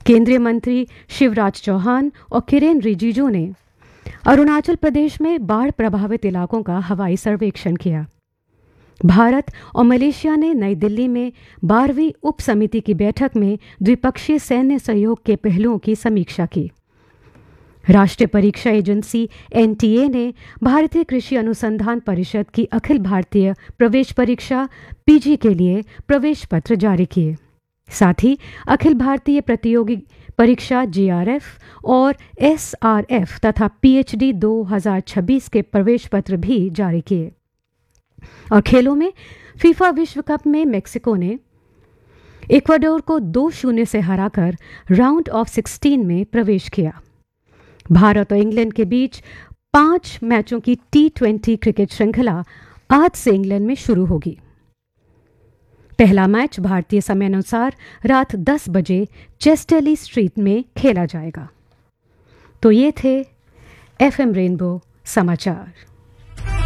केंद्रीय मंत्री शिवराज चौहान और किरेन रिजिजू ने अरुणाचल प्रदेश में बाढ़ प्रभावित इलाकों का हवाई सर्वेक्षण किया। भारत और मलेशिया ने नई दिल्ली में 12वीं उप समिति की बैठक में द्विपक्षीय सैन्य सहयोग के पहलुओं की समीक्षा की। राष्ट्रीय परीक्षा एजेंसी एनटीए ने भारतीय कृषि अनुसंधान परिषद की अखिल भारतीय प्रवेश परीक्षा पीजी के लिए प्रवेश पत्र जारी किए। साथ ही अखिल भारतीय प्रतियोगी परीक्षा जेआरएफ और एसआरएफ तथा पीएचडी 2026 के प्रवेश पत्र भी जारी किए। और खेलों में फीफा विश्व कप में मैक्सिको ने इक्वाडोर को 2-0 से हराकर राउंड ऑफ 16 में प्रवेश किया। भारत और इंग्लैंड के बीच 5 मैचों की T20 क्रिकेट श्रृंखला आज से इंग्लैंड में शुरू होगी। पहला मैच भारतीय समय अनुसार रात 10 बजे चेस्टरली स्ट्रीट में खेला जाएगा। तो ये थे एफएम रेनबो समाचार।